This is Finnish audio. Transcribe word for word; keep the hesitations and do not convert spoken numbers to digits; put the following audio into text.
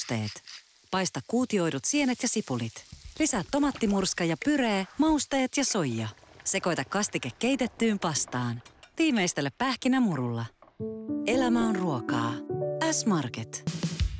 mausteet. Paista kuutioidut sienet ja sipulit. Lisää tomattimurska ja pyree, mausteet ja soija. Sekoita kastike keitettyyn pastaan. Tiimeistele pähkinämurulla. Elämä on ruokaa. S-Market.